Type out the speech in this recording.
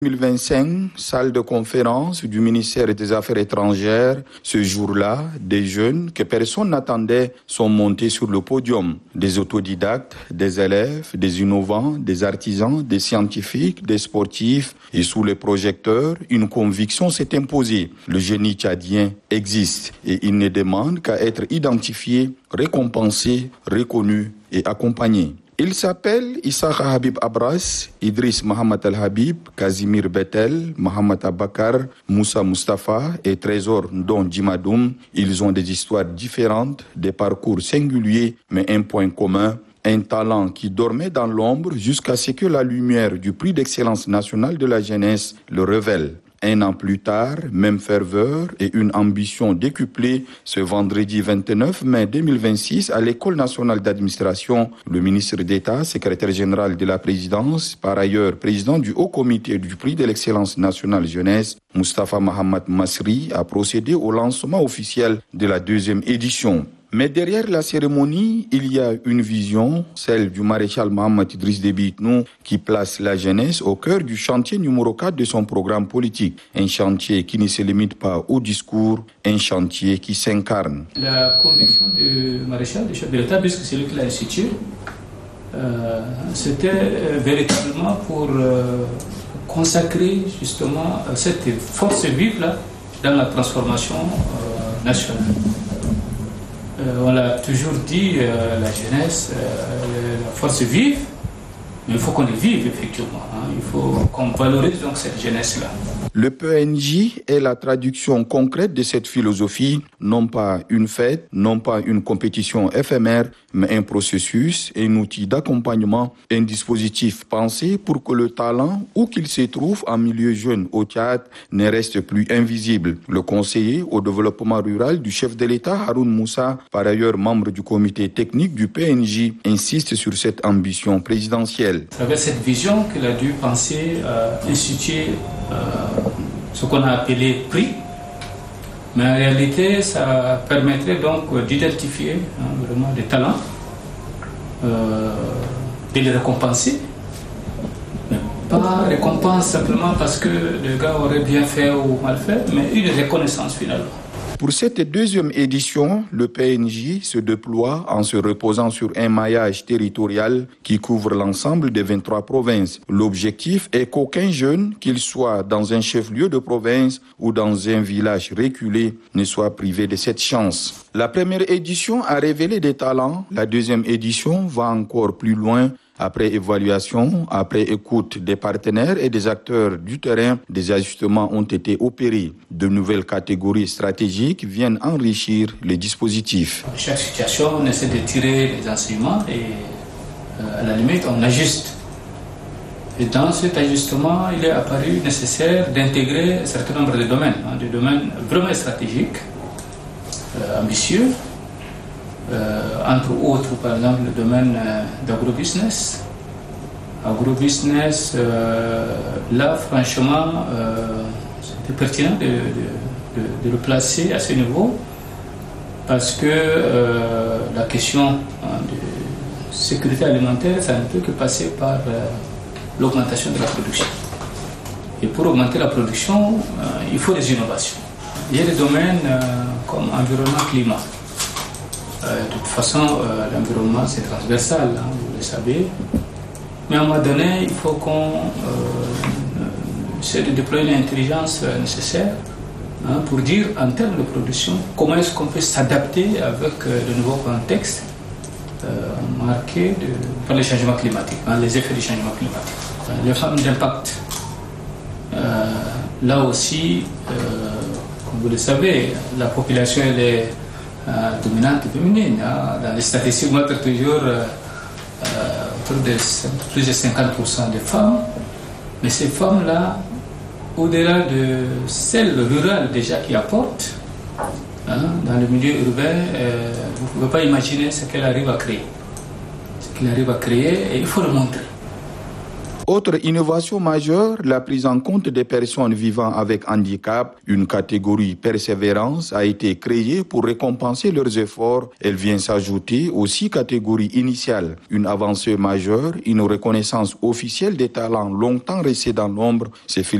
2025, salle de conférence du ministère des Affaires étrangères. Ce jour-là, des jeunes que personne n'attendait sont montés sur le podium. Des autodidactes, des élèves, des innovants, des artisans, des scientifiques, des sportifs. Et sous les projecteurs, une conviction s'est imposée. Le génie tchadien existe et il ne demande qu'à être identifié, récompensé, reconnu et accompagné. Il s'appelle Issakha Habib Abras, Idriss Mohamed Al-Habib, Kazimir Betel, Mohamed Abakar, Moussa Mustafa et Trésor Ndon Djimadoum. Ils ont des histoires différentes, des parcours singuliers, mais un point commun, un talent qui dormait dans l'ombre jusqu'à ce que la lumière du prix d'excellence nationale de la jeunesse le révèle. Un an plus tard, même ferveur et une ambition décuplée, ce vendredi 29 mai 2026, à l'École nationale d'administration, le ministre d'État, secrétaire général de la présidence, par ailleurs président du Haut comité du prix de l'excellence nationale jeunesse, Moustapha Mahamat Masri, a procédé au lancement officiel de la deuxième édition. Mais derrière la cérémonie, il y a une vision, celle du maréchal Mohamed Idriss Déby Itno, qui place la jeunesse au cœur du chantier numéro 4 de son programme politique. Un chantier qui ne se limite pas au discours, un chantier qui s'incarne. La conviction du maréchal, du chef de l'État, puisque c'est lui qui l'a institué, c'était véritablement pour consacrer justement cette force vive-là dans la transformation nationale. On l'a toujours dit, la jeunesse, la force vive, mais il faut qu'on le vive effectivement. Il faut qu'on valorise donc cette jeunesse-là. Le PNJ est la traduction concrète de cette philosophie, non pas une fête, non pas une compétition éphémère, mais un processus, un outil d'accompagnement, un dispositif pensé pour que le talent, où qu'il se trouve en milieu jeune au Tchad, ne reste plus invisible. Le conseiller au développement rural du chef de l'État, Haroun Moussa, par ailleurs membre du comité technique du PNJ, insiste sur cette ambition présidentielle. À travers cette vision qu'il a dû penser instituer ce qu'on a appelé prix, mais en réalité ça permettrait donc d'identifier vraiment des talents, de les récompenser, mais pas récompense simplement parce que le gars aurait bien fait ou mal fait, mais une reconnaissance finalement. Pour cette deuxième édition, le PNJ se déploie en se reposant sur un maillage territorial qui couvre l'ensemble des 23 provinces. L'objectif est qu'aucun jeune, qu'il soit dans un chef-lieu de province ou dans un village reculé, ne soit privé de cette chance. La première édition a révélé des talents. La deuxième édition va encore plus loin. Après évaluation, après écoute des partenaires et des acteurs du terrain, des ajustements ont été opérés. De nouvelles catégories stratégiques viennent enrichir les dispositifs. Chaque situation, on essaie de tirer les enseignements et à la limite, on ajuste. Et dans cet ajustement, il est apparu nécessaire d'intégrer un certain nombre de domaines, des domaines vraiment stratégiques, ambitieux. Entre autres, par exemple, le domaine d'agrobusiness. Agrobusiness, là, franchement, c'était pertinent de le placer à ce niveau parce que la question de sécurité alimentaire, ça ne peut que passer par l'augmentation de la production. Et pour augmenter la production, il faut des innovations. Il y a des domaines comme environnement-climat. De toute façon, l'environnement, c'est transversal, vous le savez. Mais à un moment donné, il faut qu'on essaie de déployer l'intelligence nécessaire pour dire, en termes de production, comment est-ce qu'on peut s'adapter avec de nouveaux contextes marqués par les changements climatiques, les effets du changement climatique. Les femmes d'impact. Là aussi, comme vous le savez, la population, elle est dominante féminine. Dans les statistiques, on montre toujours autour de plus de 50% de femmes. Mais ces femmes-là, au-delà de celles rurales déjà qui apportent, dans le milieu urbain, vous ne pouvez pas imaginer ce qu'elles arrivent à créer. Ce qu'elles arrivent à créer, et il faut le montrer. Autre innovation majeure, la prise en compte des personnes vivant avec handicap. Une catégorie persévérance a été créée pour récompenser leurs efforts. Elle vient s'ajouter aux 6 catégories initiales. Une avancée majeure, une reconnaissance officielle des talents longtemps restés dans l'ombre. C'est